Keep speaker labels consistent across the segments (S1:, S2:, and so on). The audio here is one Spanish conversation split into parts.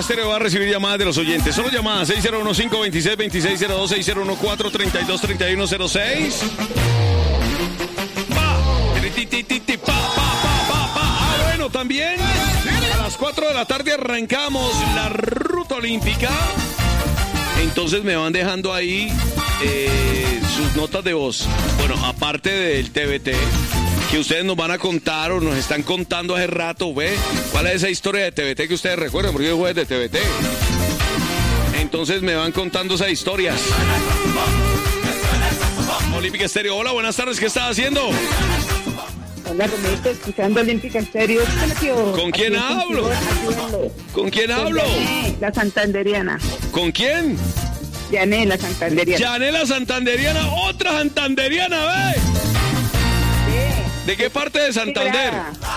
S1: Estéreo va a recibir llamadas de los oyentes. Solo llamadas 6015-262602, 6014-323106. Bueno, también a las 4 de la tarde arrancamos la ruta olímpica. Entonces me van dejando ahí sus notas de voz. Bueno, aparte del TBT, que ustedes nos van a contar o nos están contando hace rato, ¿ve? ¿Cuál es esa historia de TBT que ustedes recuerdan? Porque yo jugué de TBT. Entonces me van contando esas historias. Olímpica Estéreo, hola, buenas tardes, ¿qué estás haciendo?
S2: Hola, Romito, escuchando Olímpica Estéreo.
S1: ¿Con quién hablo? ¿Con quién hablo?
S2: La Santanderiana.
S1: ¿Con quién?
S2: Yanela Santanderiana.
S1: Yanela Santanderiana, otra Santanderiana, ¿ve? ¿De qué parte de Santander?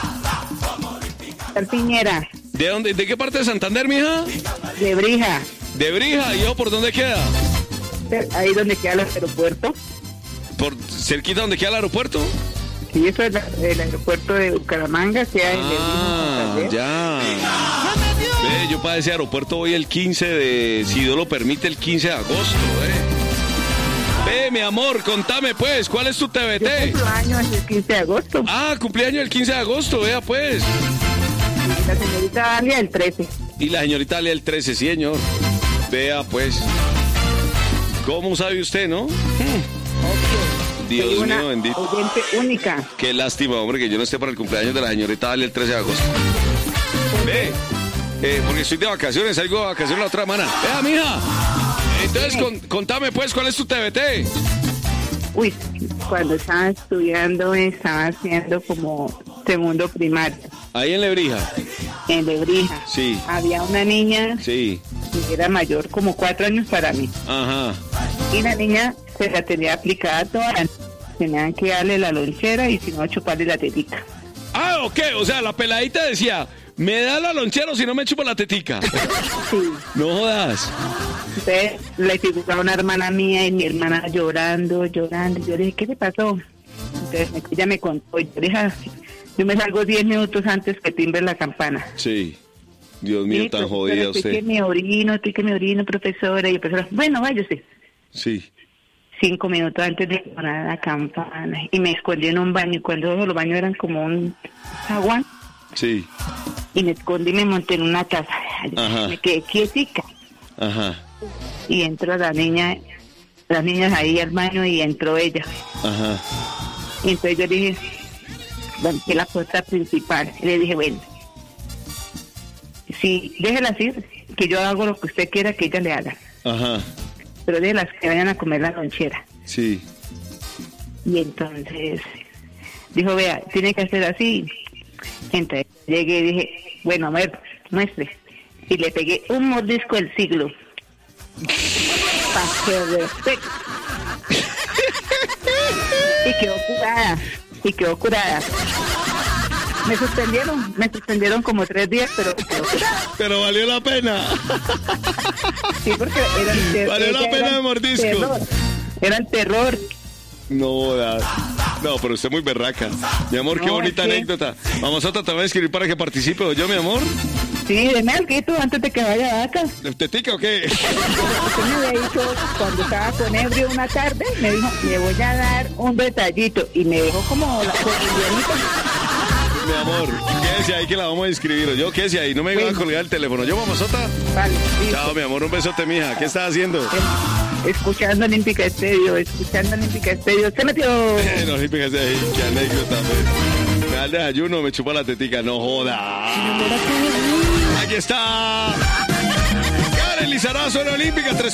S2: Piñera.
S1: ¿De dónde? ¿De qué parte de Santander, mija?
S2: De Brija.
S1: ¿De Brija? ¿Y yo por dónde queda?
S2: Ahí donde queda el aeropuerto.
S1: ¿Por cerquita donde queda el aeropuerto?
S2: Sí, eso es el aeropuerto de Bucaramanga, sea en
S1: ya. Ve, yo para ese aeropuerto voy el 15 de, si Dios lo permite, el 15 de agosto, Ve, mi amor, contame pues, ¿cuál es tu TBT?
S2: Yo cumpleaños el 15 de agosto.
S1: Cumpleaños el 15 de agosto, vea pues.
S2: Y la señorita Dalia el 13.
S1: Y la señorita Dalia el 13, sí, señor. Vea pues. ¿Cómo sabe usted, no? Dios mío bendito.
S2: Oyente única.
S1: Qué lástima, hombre, que yo no esté para el cumpleaños de la señorita Dalia el 13 de agosto. Ve, porque estoy de vacaciones, salgo de vacaciones la otra semana. Vea, mija. Entonces, contame pues, ¿cuál es tu TBT?
S2: Uy, cuando estaba estudiando, estaba haciendo como segundo primario.
S1: Ahí en Lebrija.
S2: En Lebrija.
S1: Sí.
S2: Había una niña.
S1: Sí.
S2: Que era mayor, como 4 años para mí.
S1: Ajá.
S2: Y la niña se la tenía aplicada toda. Tenían que darle la lonchera y si no, chuparle la tetica.
S1: Ok, o sea, la peladita decía, me da la lonchera o si no me chupo la tetica.
S2: Sí.
S1: No jodas.
S2: Entonces le figuraba una hermana mía y mi hermana llorando. Yo le dije, ¿qué le pasó? Entonces ella me contó. Yo le dije, yo me salgo 10 minutos antes que timbre la campana.
S1: Sí. Dios mío,
S2: sí,
S1: tan jodida usted.
S2: Estoy que me orino, profesora. Y la profesora, bueno, váyase.
S1: Sí.
S2: 5 minutos antes de sonar la campana. Y me escondí en un baño. Y cuando los baños eran como un zaguán.
S1: Sí.
S2: Y me escondí y me monté en una taza.
S1: Ajá.
S2: Me quedé quietica.
S1: Ajá.
S2: Y entró las niñas ahí al baño y entró ella.
S1: Ajá.
S2: Y entonces yo dije, que la puerta principal. Y le dije, bueno, sí, déjela así, que yo hago lo que usted quiera que ella le haga.
S1: Ajá.
S2: Pero déjelas que vayan a comer la lonchera.
S1: Sí.
S2: Y entonces dijo, vea, tiene que hacer así. Entonces llegué y dije, bueno, a ver, muestre. Y le pegué un mordisco del siglo. Para que respete. Y quedó curada. Me suspendieron como 3 días, pero quedó curada.
S1: Pero valió la pena.
S2: Sí, porque
S1: valió la pena de mordisco.
S2: Eran terror.
S1: No, pero usted es muy berraca. Mi amor, qué bonita anécdota. Vamos a tratar de escribir para que participe, ¿o yo, mi amor?
S2: Sí, deme algo antes de que vaya a vaca.
S1: ¿Tetica o qué?
S2: Usted me había dicho cuando estaba con ebrio una tarde, me dijo, le voy a dar un detallito. Y me dejó como la cotidianita.
S1: Mi amor, quédese ahí que la vamos a escribir. Yo quédese ahí, no me iba a colgar el teléfono. ¿Yo, mamazota?
S2: Vale. Sí.
S1: Chao, mi amor, un besote, mija. ¿Qué estás haciendo?
S2: Escuchando Olímpica Estéreo. Se metió.
S1: Olímpica Estéreo, qué anécdota. Me da el desayuno, me chupa la tetica. No joda. Aquí está. Karen Lizarazo en Olímpica 3.